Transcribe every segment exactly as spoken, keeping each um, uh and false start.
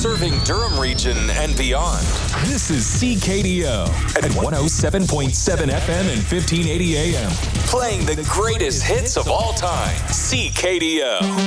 serving Durham region and beyond. This is C K D O at one oh seven point seven F M and fifteen eighty A M. Playing the greatest hits of all time. C K D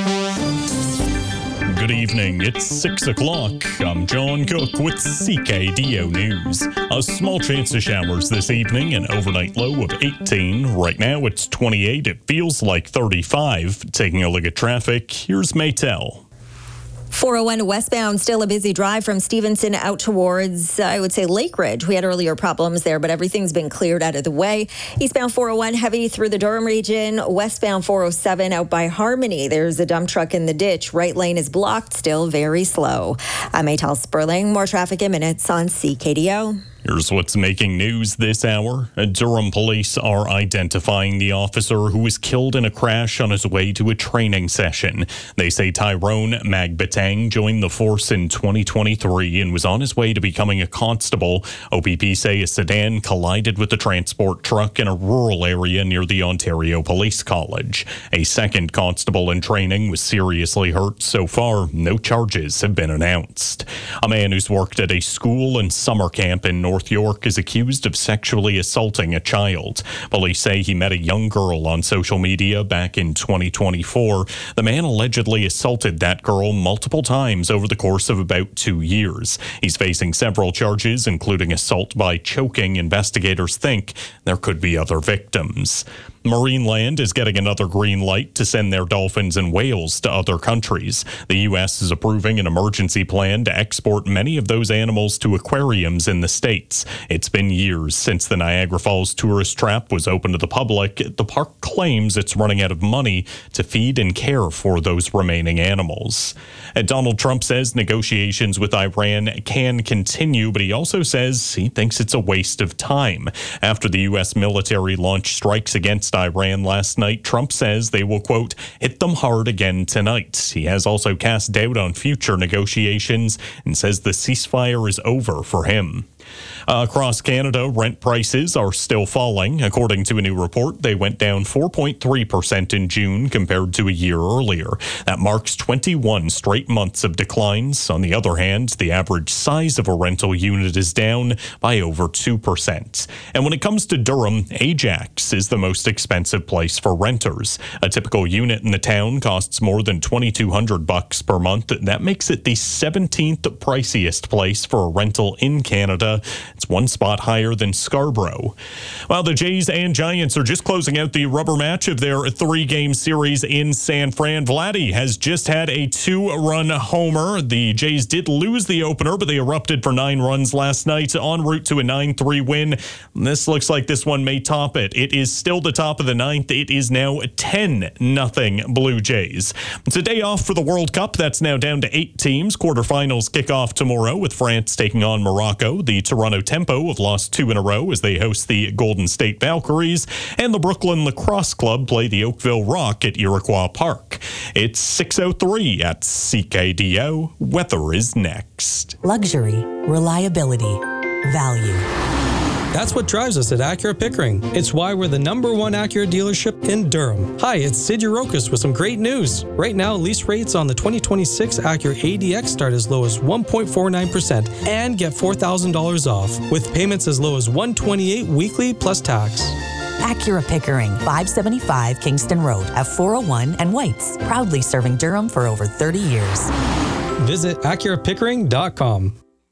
O. Good evening. It's six o'clock. I'm John Cook with C K D O News. A small chance of showers this evening, an overnight low of eighteen. Right now it's twenty-eight. It feels like thirty-five. Taking a look at traffic, here's Maytel. four oh one westbound, still a busy drive from Stevenson out towards, I would say, Lake Ridge. We had earlier problems there, but everything's been cleared out of the way. Eastbound four oh one, heavy through the Durham region. Westbound four oh seven out by Harmony. There's a dump truck in the ditch. Right lane is blocked, still very slow. I'm Maytel Sperling. More traffic in minutes on C K D O. Here's what's making news this hour. Durham police are identifying the officer who was killed in a crash on his way to a training session. They say Tyrone Magbatang joined the force in twenty twenty-three and was on his way to becoming a constable. O P P say a sedan collided with a transport truck in a rural area near the Ontario Police College. A second constable in training was seriously hurt. So far, no charges have been announced. A man who's worked at a school and summer camp in North York is accused of sexually assaulting a child. Police say he met a young girl on social media back in twenty twenty-four. The man allegedly assaulted that girl multiple times over the course of about two years. He's facing several charges, including assault by choking. Investigators think there could be other victims. Marineland is getting another green light to send their dolphins and whales to other countries. The U S is approving an emergency plan to export many of those animals to aquariums in the States. It's been years since the Niagara Falls tourist trap was open to the public. The park claims it's running out of money to feed and care for those remaining animals. And Donald Trump says negotiations with Iran can continue, but he also says he thinks it's a waste of time. After the U S military launched strikes against Iran last night, Trump says they will, quote, hit them hard again tonight. He has also cast doubt on future negotiations and says the ceasefire is over for him. Uh, across Canada, rent prices are still falling. According to a new report, they went down four point three percent in June compared to a year earlier. That marks twenty-one straight months of declines. On the other hand, the average size of a rental unit is down by over two percent. And when it comes to Durham, Ajax is the most expensive place for renters. A typical unit in the town costs more than twenty-two hundred bucks per month. That makes it the seventeenth priciest place for a rental in Canada. It's one spot higher than Scarborough. While the Jays and Giants are just closing out the rubber match of their three-game series in San Fran, Vladdy has just had a two-run homer. The Jays did lose the opener, but they erupted for nine runs last night en route to a nine three win. This looks like this one may top it. It is still the top of the ninth. It is now ten nothing Blue Jays. It's a day off for the World Cup. That's now down to eight teams. Quarterfinals kick off tomorrow with France taking on Morocco. The Toronto Tempo have lost two in a row as they host the Golden State Valkyries, and the Brooklyn Lacrosse Club play the Oakville Rock at Iroquois Park. It's six oh three at C K D O. Weather is next. Luxury, reliability, value. That's what drives us at Acura Pickering. It's why we're the number one Acura dealership in Durham. Hi, it's Sid Urokis with some great news. Right now, lease rates on the twenty twenty-six Acura A D X start as low as one point four nine percent and get four thousand dollars off, with payments as low as one hundred twenty-eight dollars weekly plus tax. Acura Pickering, five seventy-five Kingston Road at four oh one and Whites. Proudly serving Durham for over thirty years. Visit Acura Pickering dot com.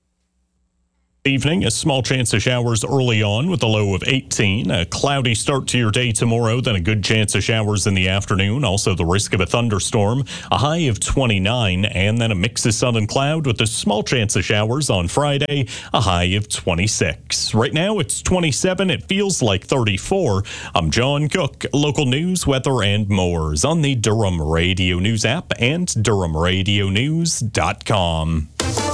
Evening, a small chance of showers early on with a low of eighteen. A cloudy start to your day tomorrow, then a good chance of showers in the afternoon. Also the risk of a thunderstorm, a high of twenty-nine, and then a mix of sun and cloud with a small chance of showers on Friday, a high of twenty-six. Right now it's twenty-seven. It feels like thirty-four. I'm John Cook. Local news, weather, and more is on the Durham Radio News app and durham radio news dot com.